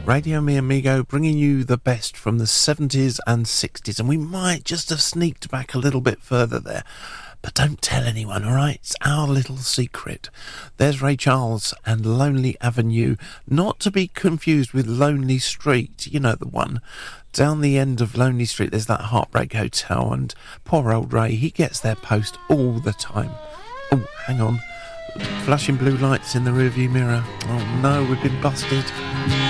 Radio Mi Amigo, bringing you the best from the 70s and 60s, and we might just have sneaked back a little bit further there, but don't tell anyone, all right? It's our little secret. There's Ray Charles and Lonely Avenue, not to be confused with Lonely Street, you know the one. Down the end of Lonely Street, there's that Heartbreak Hotel, and poor old Ray, he gets their post all the time. Oh, hang on. Flashing blue lights in the rearview mirror. Oh no, we've been busted.